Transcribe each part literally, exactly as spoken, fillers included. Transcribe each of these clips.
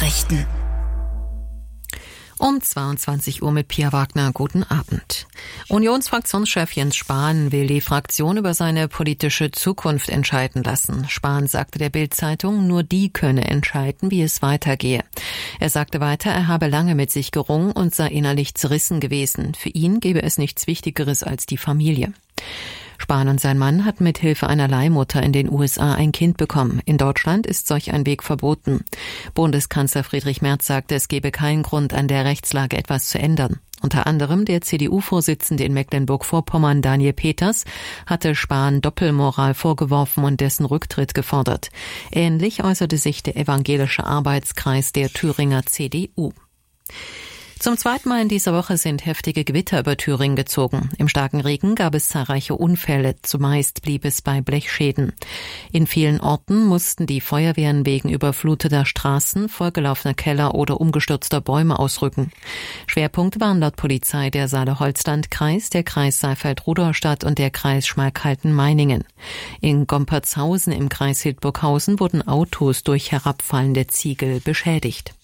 Nachrichten. Um zweiundzwanzig Uhr mit Pia Wagner. Guten Abend. Unionsfraktionschef Jens Spahn will die Fraktion über seine politische Zukunft entscheiden lassen. Spahn sagte der Bild-Zeitung, nur die könne entscheiden, wie es weitergehe. Er sagte weiter, er habe lange mit sich gerungen und sei innerlich zerrissen gewesen. Für ihn gebe es nichts Wichtigeres als die Familie. Spahn und sein Mann hatten mit Hilfe einer Leihmutter in den U S A ein Kind bekommen. In Deutschland ist solch ein Weg verboten. Bundeskanzler Friedrich Merz sagte, es gebe keinen Grund, an der Rechtslage etwas zu ändern. Unter anderem der C D U-Vorsitzende in Mecklenburg-Vorpommern, Daniel Peters, hatte Spahn Doppelmoral vorgeworfen und dessen Rücktritt gefordert. Ähnlich äußerte sich der evangelische Arbeitskreis der Thüringer C D U. Zum zweiten Mal in dieser Woche sind heftige Gewitter über Thüringen gezogen. Im starken Regen gab es zahlreiche Unfälle, zumeist blieb es bei Blechschäden. In vielen Orten mussten die Feuerwehren wegen überfluteter Straßen, vollgelaufener Keller oder umgestürzter Bäume ausrücken. Schwerpunkte waren laut Polizei der Saale-Holzland-Kreis, der Kreis Saalfeld-Rudolstadt und der Kreis Schmalkalden-Meiningen. In Gompertshausen im Kreis Hildburghausen wurden Autos durch herabfallende Ziegel beschädigt.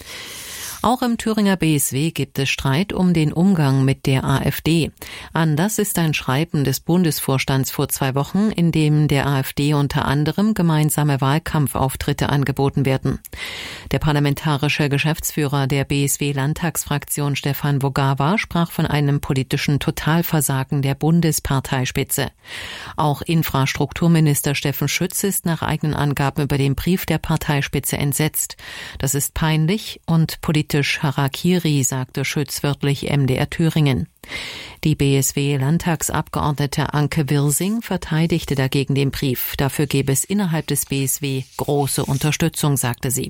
Auch im Thüringer B S W gibt es Streit um den Umgang mit der AfD. Anlass ist ein Schreiben des Bundesvorstands vor zwei Wochen, in dem der AfD unter anderem gemeinsame Wahlkampfauftritte angeboten werden. Der parlamentarische Geschäftsführer der B S W-Landtagsfraktion Stefan Vogawa sprach von einem politischen Totalversagen der Bundesparteispitze. Auch Infrastrukturminister Steffen Schütz ist nach eigenen Angaben über den Brief der Parteispitze entsetzt. Das ist peinlich und politisch Harakiri, sagte Schütz wörtlich M D R Thüringen. Die B S W-Landtagsabgeordnete Anke Wirsing verteidigte dagegen den Brief. Dafür gebe es innerhalb des B S W große Unterstützung, sagte sie.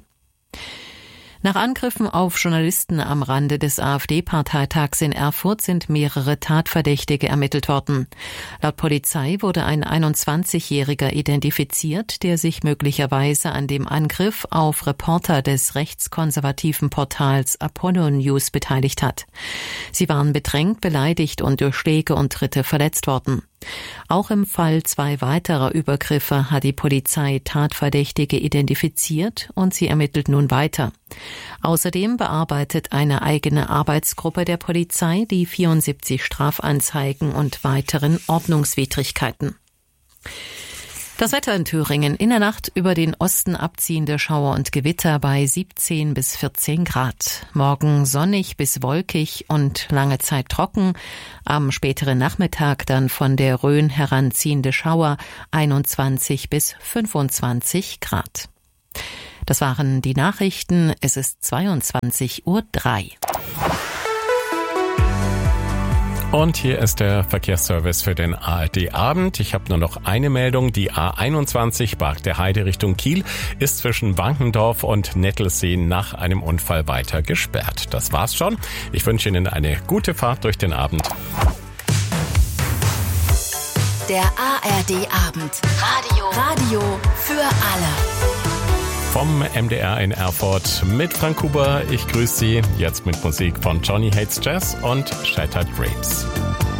Nach Angriffen auf Journalisten am Rande des AfD-Parteitags in Erfurt sind mehrere Tatverdächtige ermittelt worden. Laut Polizei wurde ein einundzwanzigjähriger identifiziert, der sich möglicherweise an dem Angriff auf Reporter des rechtskonservativen Portals Apollo News beteiligt hat. Sie waren bedrängt, beleidigt und durch Schläge und Tritte verletzt worden. Auch im Fall zwei weiterer Übergriffe hat die Polizei Tatverdächtige identifiziert und sie ermittelt nun weiter. Außerdem bearbeitet eine eigene Arbeitsgruppe der Polizei die vierundsiebzig Strafanzeigen und weiteren Ordnungswidrigkeiten. Das Wetter in Thüringen: in der Nacht über den Osten abziehende Schauer und Gewitter bei siebzehn bis vierzehn Grad. Morgen sonnig bis wolkig und lange Zeit trocken. Am späteren Nachmittag dann von der Rhön heranziehende Schauer, einundzwanzig bis fünfundzwanzig Grad. Das waren die Nachrichten. Es ist zweiundzwanzig Uhr drei. Und hier ist der Verkehrsservice für den A R D-Abend. Ich habe nur noch eine Meldung. Die A einundzwanzig Barg der Heide Richtung Kiel ist zwischen Wankendorf und Nettelsee nach einem Unfall weiter gesperrt. Das war's schon. Ich wünsche Ihnen eine gute Fahrt durch den Abend. Der A R D-Abend. Radio. Radio für alle. Vom M D R in Erfurt mit Frank Huber. Ich grüße Sie jetzt mit Musik von Johnny Hates Jazz und Shattered Dreams.